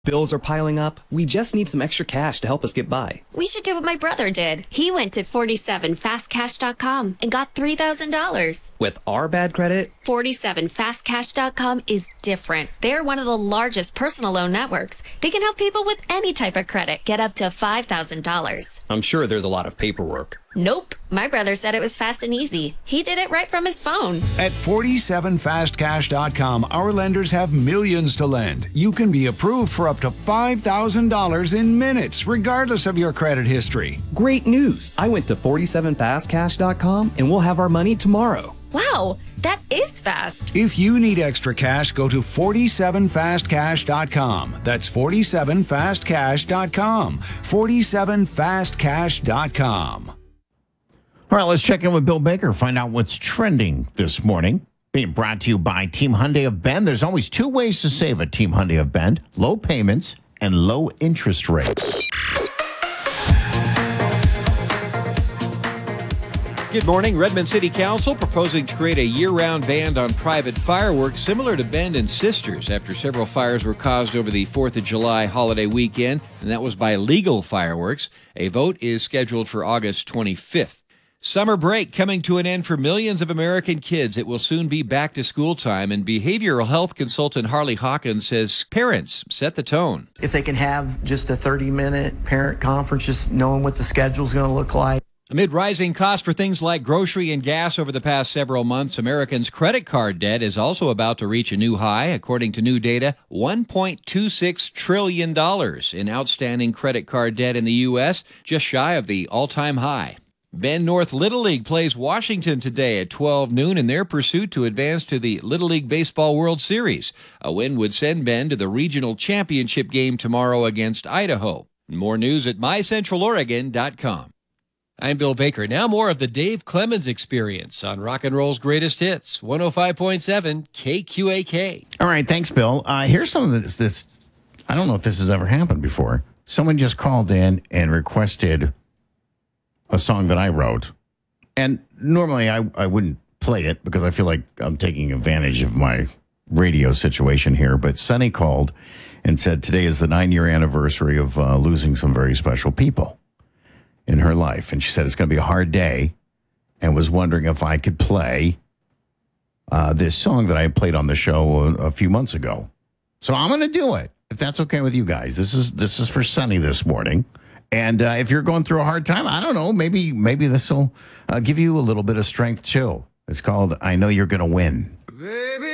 Bills are piling up. We just need some extra cash to help us get by. We should do what my brother did. He went to 47fastcash.com and got $3,000. With our bad credit, 47fastcash.com is different. They're one of the largest personal loan networks. They can help people with any type of credit get up to $5,000. I'm sure there's a lot of paperwork. Nope. My brother said it was fast and easy. He did it right from his phone. At 47fastcash.com, our lenders have millions to lend. You can be approved for up to $5,000 in minutes, regardless of your credit history. Great news! I went to 47fastcash.com and we'll have our money tomorrow. Wow, that is fast. If you need extra cash, go to 47fastcash.com. That's 47fastcash.com. 47fastcash.com. All right, let's check in with Bill Baker, find out what's trending this morning. Being brought to you by Team Hyundai of Bend. There's always two ways to save at Team Hyundai of Bend: low payments and low interest rates. Good morning. Redmond City Council proposing to create a year-round ban on private fireworks similar to Bend and Sisters after several fires were caused over the 4th of July holiday weekend, and that was by legal fireworks. A vote is scheduled for August 25th. Summer break coming to an end for millions of American kids. It will soon be back to school time, and behavioral health consultant Harley Hawkins says parents set the tone. If they can have just a 30-minute parent conference, just knowing what the schedule's going to look like. Amid rising costs for things like grocery and gas over the past several months, Americans' credit card debt is also about to reach a new high. According to new data, $1.26 trillion in outstanding credit card debt in the U.S., just shy of the all-time high. Bend North Little League plays Washington today at 12 noon in their pursuit to advance to the Little League Baseball World Series. A win would send Bend to the regional championship game tomorrow against Idaho. More news at mycentraloregon.com. I'm Bill Baker. Now more of the Dave Clemens Experience on Rock and Roll's Greatest Hits, 105.7 KQAK. All right, thanks, Bill. Here's some of this. I don't know if this has ever happened before. Someone just called in and requested a song that I wrote. And normally I wouldn't play it because I feel like I'm taking advantage of my radio situation here. But Sunny called and said today is the 9-year anniversary of losing some very special people in her life. And she said it's going to be a hard day and was wondering if I could play this song that I played on the show a few months ago. So I'm going to do it, if that's okay with you guys. This is for Sunny this morning. And if you're going through a hard time, I don't know, maybe this will give you a little bit of strength too. It's called I Know You're Gonna Win.